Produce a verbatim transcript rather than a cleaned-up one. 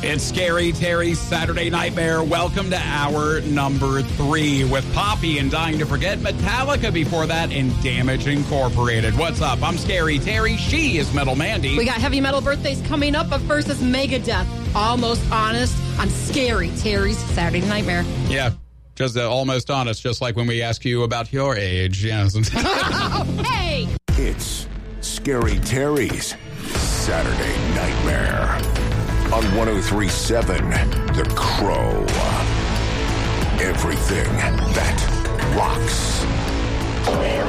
It's Scary Terry's Saturday Nightmare. Welcome to hour number three with Poppy and Dying to Forget, Metallica before that, and Damage Incorporated. What's up? I'm Scary Terry. She is Metal Mandy. We got heavy metal birthdays coming up, but first is Megadeth. Almost Honest on Scary Terry's Saturday Nightmare. Yeah, just uh, almost honest, just like when we ask you about your age. Yes. Oh, hey! It's Scary Terry's Saturday Nightmare. On one oh three point seven, The Crow. Everything that rocks.